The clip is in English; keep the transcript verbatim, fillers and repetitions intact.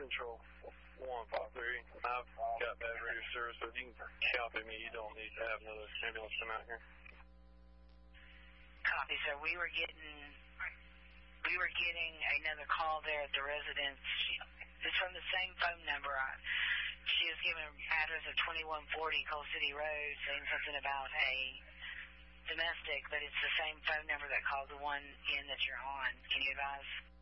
Control one five three. I've got bad radio service, so if you can copy me, you don't need to have another ambulance come out here. Copy, sir. We were getting, we were getting another call there at the residence. It's from the same phone number. She was given an address of twenty-one forty Coal City Road, saying something about a domestic, but it's the same phone number that called the one in that you're on. Can you advise?